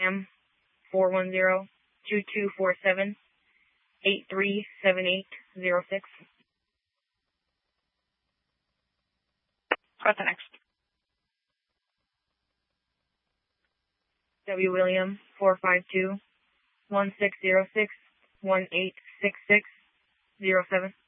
M 410-2247-837806. What's the next? W. William 452-1606-186607.